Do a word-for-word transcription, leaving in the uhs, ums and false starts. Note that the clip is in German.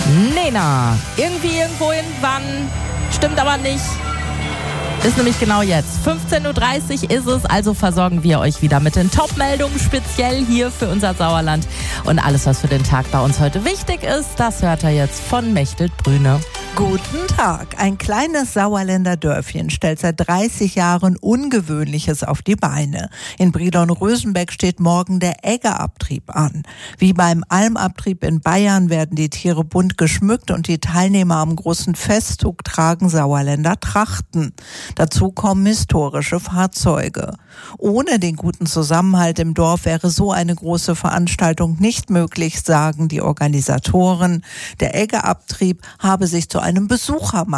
Nena, irgendwie, irgendwo, irgendwann, stimmt aber nicht. Ist nämlich genau jetzt. fünfzehn Uhr dreißig ist es, also versorgen wir euch wieder mit den Top-Meldungen, speziell hier für unser Sauerland. Und alles, was für den Tag bei uns heute wichtig ist, das hört ihr jetzt von Mechthild Brüne. Guten Tag. Ein kleines Sauerländer Dörfchen stellt seit dreißig Jahren Ungewöhnliches auf die Beine. In Brilon-Rösenbeck steht morgen der Eggeabtrieb an. Wie beim Almabtrieb in Bayern werden die Tiere bunt geschmückt und die Teilnehmer am großen Festzug tragen Sauerländer Trachten. Dazu kommen historische Fahrzeuge. Ohne den guten Zusammenhalt im Dorf wäre so eine große Veranstaltung nicht möglich, sagen die Organisatoren. Der Eggeabtrieb habe sich zu einem Besuchermarkt